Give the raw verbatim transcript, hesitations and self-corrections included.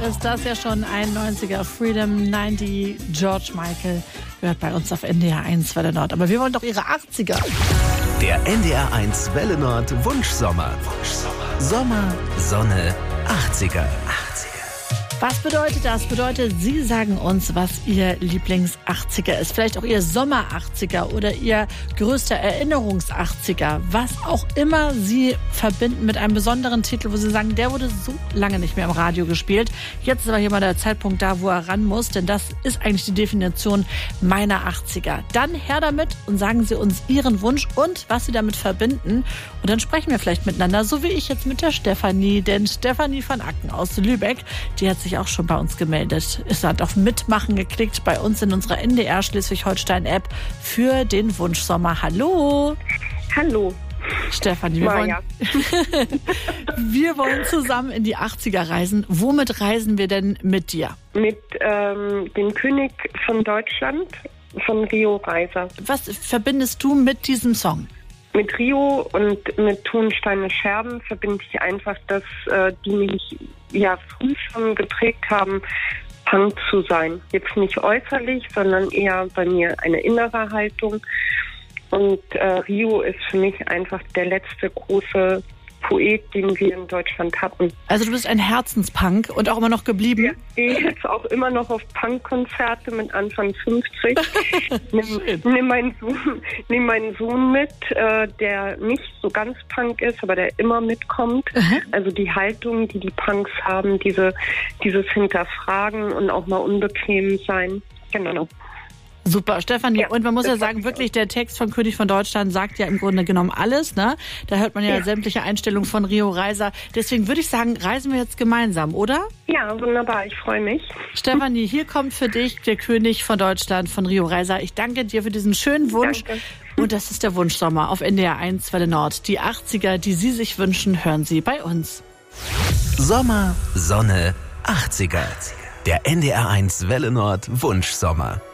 ist das ja schon ein neunziger. Freedom neunzig, George Michael, gehört bei uns auf N D R eins Welle Nord. Aber wir wollen doch ihre achtziger. Der N D R eins Welle Nord Wunschsommer. Wunschsommer. Sommer, Sonne, achtziger. Was bedeutet das? Bedeutet, Sie sagen uns, was Ihr Lieblings-achtziger ist. Vielleicht auch Ihr Sommer-achtziger oder Ihr größter Erinnerungs-achtziger. Was auch immer Sie verbinden mit einem besonderen Titel, wo Sie sagen, der wurde so lange nicht mehr im Radio gespielt. Jetzt ist aber hier mal der Zeitpunkt da, wo er ran muss, denn das ist eigentlich die Definition meiner achtziger. Dann her damit und sagen Sie uns Ihren Wunsch und was Sie damit verbinden. Und dann sprechen wir vielleicht miteinander, so wie ich jetzt mit der Stefanie. Denn Stefanie van Acken aus Lübeck, die hat sich auch schon bei uns gemeldet. Es hat auf Mitmachen geklickt bei uns in unserer N D R Schleswig-Holstein-App für den Wunschsommer. Hallo! Hallo! Stefanie, wir wollen, wir wollen zusammen in die achtziger reisen. Womit reisen wir denn mit dir? Mit ähm, dem König von Deutschland, von Rio Reiser. Was verbindest du mit diesem Song? Mit Rio und mit Tonsteine Scherben verbinde ich einfach, dass äh, die mich ja früh schon geprägt haben, Punk zu sein. Jetzt nicht äußerlich, sondern eher bei mir eine innere Haltung. Und äh, Rio ist für mich einfach der letzte große Poet, den wir in Deutschland hatten. Also du bist ein Herzenspunk und auch immer noch geblieben? Ja, ich gehe jetzt auch immer noch auf Punkkonzerte mit Anfang fünfzig. nimm, nimm, meinen Sohn, nimm meinen Sohn mit, äh, der nicht so ganz Punk ist, aber der immer mitkommt. Uh-huh. Also die Haltung, die die Punks haben, diese, dieses Hinterfragen und auch mal unbequem sein. Genau. Super, Stefanie. Ja, und man muss ja sagen, wirklich, der Text von König von Deutschland sagt ja im Grunde genommen alles, ne? Da hört man ja, ja. sämtliche Einstellungen von Rio Reiser. Deswegen würde ich sagen, reisen wir jetzt gemeinsam, oder? Ja, wunderbar. Ich freue mich. Stefanie, hier kommt für dich der König von Deutschland von Rio Reiser. Ich danke dir für diesen schönen Wunsch. Danke. Und das ist der Wunschsommer auf N D R eins Welle Nord. Die achtziger, die Sie sich wünschen, hören Sie bei uns. Sommer, Sonne, achtziger. Der N D R eins Welle Nord Wunschsommer.